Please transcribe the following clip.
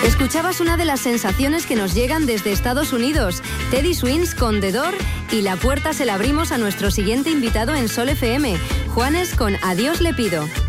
Escuchabas una de las sensaciones que nos llegan desde Estados Unidos, Teddy Swims con The Door, y la puerta se la abrimos a nuestro siguiente invitado en Sol FM, Juanes con Adiós le pido.